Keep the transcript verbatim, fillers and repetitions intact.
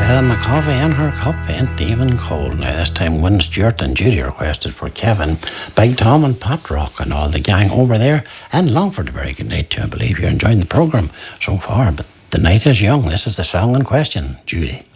And the coffee in her cup ain't even cold. Now this time Win Stewart and Judy requested for Kevin, Big Tom and Pat Rock and all the gang over there in Longford. A very good night to you. I believe you're enjoying the programme so far, but the night is young. This is the song in question, Judy.